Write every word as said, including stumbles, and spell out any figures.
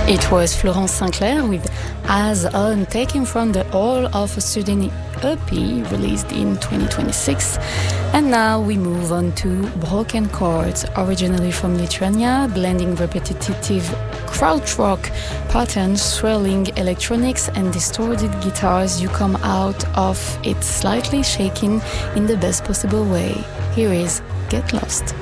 It was Florence Sinclair with As On, taken from the All of a Sudden E P released in twenty twenty-six. And now we move on to Broken Chords, originally from Lithuania, blending repetitive krautrock patterns, swirling electronics and distorted guitars. You come out of it slightly shaken in the best possible way. Here is Get Lost.